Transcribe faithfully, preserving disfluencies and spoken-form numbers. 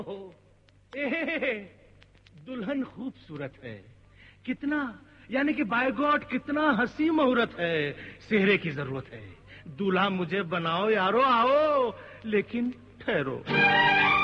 ए, दुल्हन खूबसूरत है, कितना, यानी कि बाय गॉड कितना हंसी मुहूर्त है। सेहरे की जरूरत है, दूल्हा मुझे बनाओ यारो, आओ, लेकिन ठहरो।